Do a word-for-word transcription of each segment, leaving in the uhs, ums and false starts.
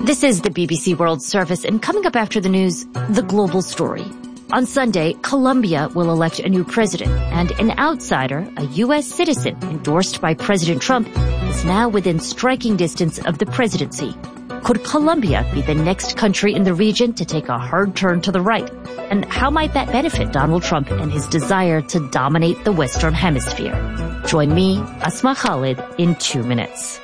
This is the B B C World Service, and coming up after the news, the global story. On Sunday, Colombia will elect a new president, and an outsider, a U S citizen endorsed by President Trump, is now within striking distance of the presidency. Could Colombia be the next country in the region to take a hard turn to the right? And how might that benefit Donald Trump and his desire to dominate the Western Hemisphere? Join me, Asma Khalid, in two minutes.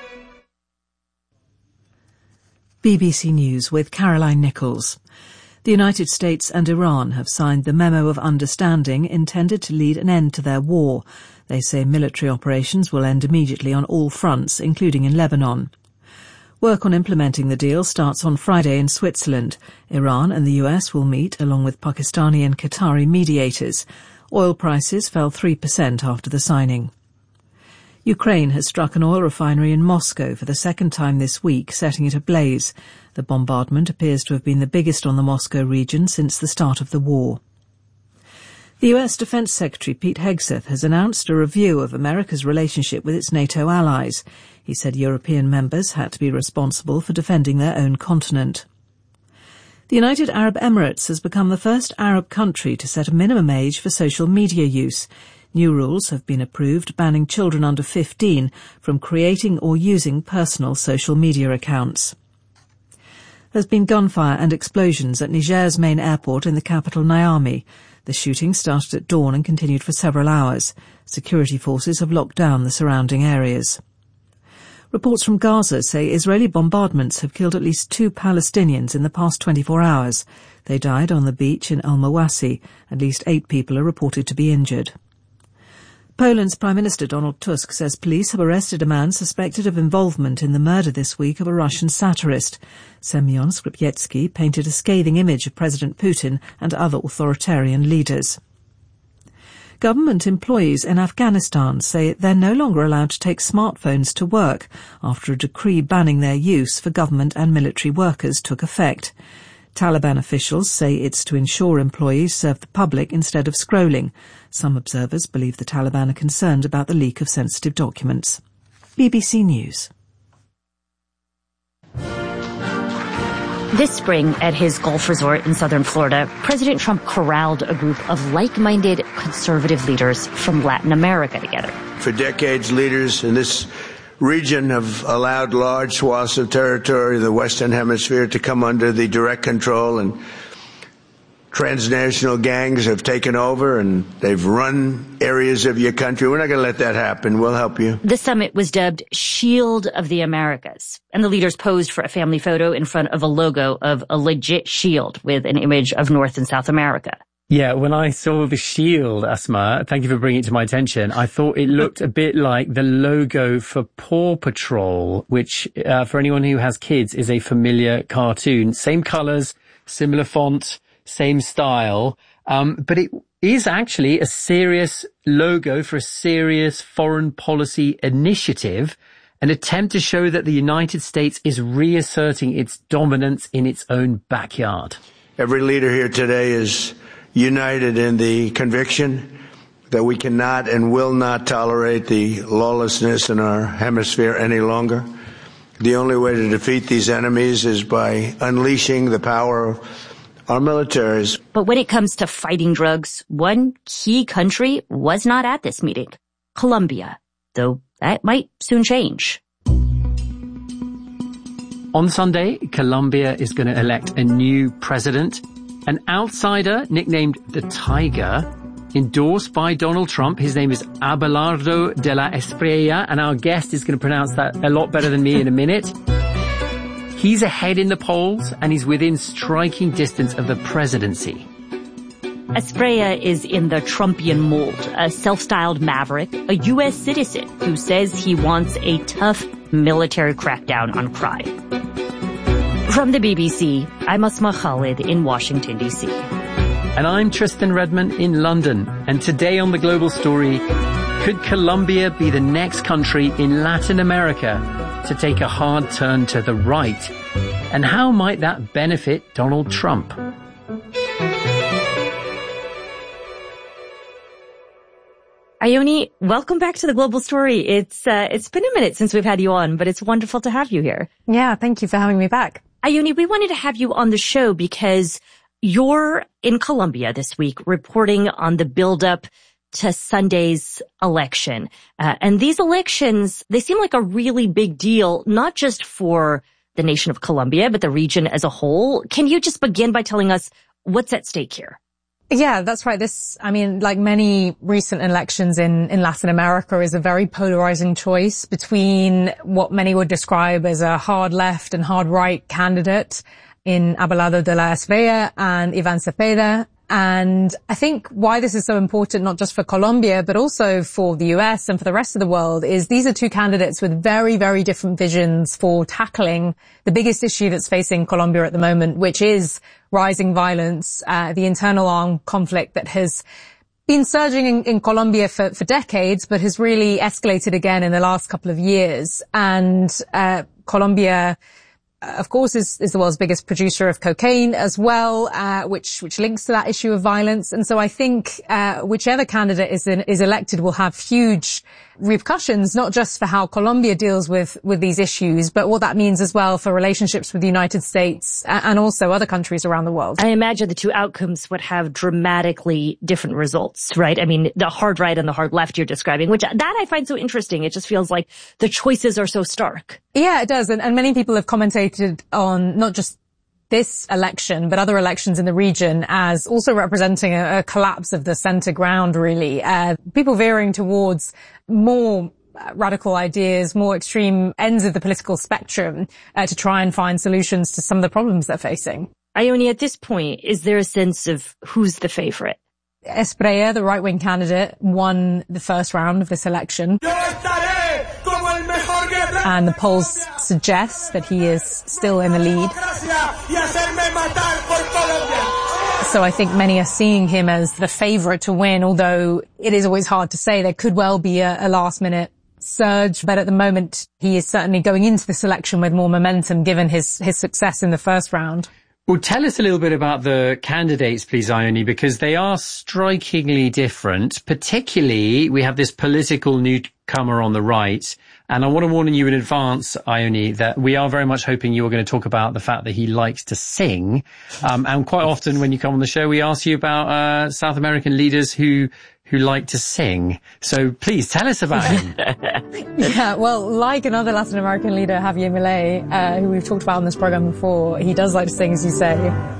B B C News with Caroline Nichols. The United States and Iran have signed the Memo of Understanding intended to lead an end to their war. They say military operations will end immediately on all fronts, including in Lebanon. Work on implementing the deal starts on Friday in Switzerland. Iran and the U S will meet along with Pakistani and Qatari mediators. Oil prices fell three percent after the signing. Ukraine has struck an oil refinery in Moscow for the second time this week, setting it ablaze. The bombardment appears to have been the biggest on the Moscow region since the start of the war. The U S Defense Secretary Pete Hegseth has announced a review of America's relationship with its NATO allies. He said European members had to be responsible for defending their own continent. The United Arab Emirates has become the first Arab country to set a minimum age for social media use. New rules have been approved banning children under fifteen from creating or using personal social media accounts. There's been gunfire and explosions at Niger's main airport in the capital Niamey. The shooting started at dawn and continued for several hours. Security forces have locked down the surrounding areas. Reports from Gaza say Israeli bombardments have killed at least two Palestinians in the past twenty-four hours. They died on the beach in Al-Mawasi. At least eight people are reported to be injured. Poland's Prime Minister Donald Tusk says police have arrested a man suspected of involvement in the murder this week of a Russian satirist. Semyon Skripyetsky painted a scathing image of President Putin and other authoritarian leaders. Government employees in Afghanistan say they're no longer allowed to take smartphones to work after a decree banning their use for government and military workers took effect. Taliban officials say it's to ensure employees serve the public instead of scrolling. Some observers believe the Taliban are concerned about the leak of sensitive documents. B B C News. This spring, at his golf resort in southern Florida, President Trump corralled a group of like-minded conservative leaders from Latin America together. For decades, leaders in this region have allowed large swaths of territory of the Western Hemisphere to come under the direct control, and transnational gangs have taken over and they've run areas of your country. We're not going to let that happen. We'll help you. The summit was dubbed Shield of the Americas, and the leaders posed for a family photo in front of a logo of a legit shield with an image of North and South America. Yeah, when I saw the shield, Asma, thank you for bringing it to my attention, I thought it looked a bit like the logo for Paw Patrol, which, uh, for anyone who has kids, is a familiar cartoon. Same colours, similar font, same style, um, but it is actually a serious logo for a serious foreign policy initiative, an attempt to show that the United States is reasserting its dominance in its own backyard. Every leader here today is united in the conviction that we cannot and will not tolerate the lawlessness in our hemisphere any longer. The only way to defeat these enemies is by unleashing the power of our militaries. But when it comes to fighting drugs, one key country was not at this meeting: Colombia, though that might soon change. On Sunday, Colombia is going to elect a new president. An outsider nicknamed the Tiger, endorsed by Donald Trump. His name is Abelardo de la Espriella, and our guest is going to pronounce that a lot better than me in a minute. He's ahead in the polls, and he's within striking distance of the presidency. Espriella is in the Trumpian mold, a self-styled maverick, a U S citizen who says he wants a tough military crackdown on crime. From the B B C, I'm Asma Khalid in Washington, D C. And I'm Tristan Redman in London. And today on The Global Story, could Colombia be the next country in Latin America to take a hard turn to the right? And how might that benefit Donald Trump? Ione, welcome back to The Global Story. It's uh, it's been a minute since we've had you on, but it's wonderful to have you here. Yeah, thank you for having me back. Ione, we wanted to have you on the show because you're in Colombia this week reporting on the buildup to Sunday's election. Uh, and these elections, they seem like a really big deal, not just for the nation of Colombia, but the region as a whole. Can you just begin by telling us what's at stake here? Yeah, that's right. This, I mean, like many recent elections in, in Latin America, is a very polarizing choice between what many would describe as a hard left and hard right candidate in Abelardo de la Espriella and Ivan Cepeda. And I think why this is so important, not just for Colombia, but also for the U S and for the rest of the world, is these are two candidates with very, very different visions for tackling the biggest issue that's facing Colombia at the moment, which is rising violence, uh, the internal armed conflict that has been surging in, in Colombia for, for decades, but has really escalated again in the last couple of years. And uh, Colombia, of course, is, is the world's biggest producer of cocaine as well, uh, which, which links to that issue of violence. And so I think, uh, whichever candidate is, in, is elected will have huge repercussions, not just for how Colombia deals with, with these issues, but what that means as well for relationships with the United States and also other countries around the world. I imagine the two outcomes would have dramatically different results, right? I mean, the hard right and the hard left you're describing, which that I find so interesting. It just feels like the choices are so stark. Yeah, it does. And, and many people have commentated on not just this election, but other elections in the region as also representing a, a collapse of the center ground, really. Uh, people veering towards more radical ideas, more extreme ends of the political spectrum uh, to try and find solutions to some of the problems they're facing. Ione, at this point, is there a sense of who's the favorite? Espriella, the right-wing candidate, won the first round of this election. And the polls suggest that he is still in the lead. So I think many are seeing him as the favorite to win, although it is always hard to say. There could well be a, a last-minute surge, but at the moment he is certainly going into this election with more momentum given his, his success in the first round. Well, tell us a little bit about the candidates, please, Ione, because they are strikingly different. Particularly, we have this political newcomer on the right. And I want to warn you in advance, Ione, that we are very much hoping you are going to talk about the fact that he likes to sing. Um, and quite often when you come on the show, we ask you about uh, South American leaders who who like to sing. So please tell us about him. Yeah, well, like another Latin American leader, Javier Milei, uh, who we've talked about on this program before, he does like to sing, as you say.